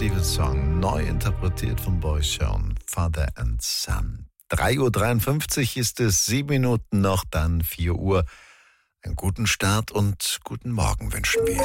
Stevens Song, neu interpretiert von Boyzone, Father and Son. 3:53 Uhr ist es, 7 Minuten noch, dann 4 Uhr. Einen guten Start und guten Morgen wünschen wir.